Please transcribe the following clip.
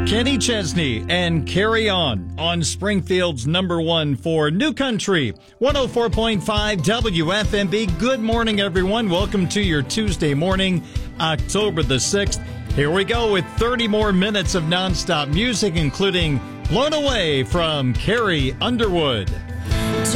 Kenny Chesney and Carry On Springfield's number one for New Country, 104.5 WFMB. Good morning, everyone. Welcome to your Tuesday morning, October the 6th. Here we go with 30 more minutes of nonstop music, including Blown Away from Carrie Underwood.